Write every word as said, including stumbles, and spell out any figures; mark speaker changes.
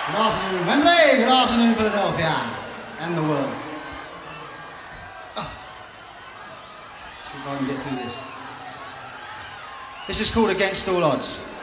Speaker 1: Good afternoon, Wembley. Good afternoon, Philadelphia, and the world. Oh. See if I can get through this. This is called Against All Odds.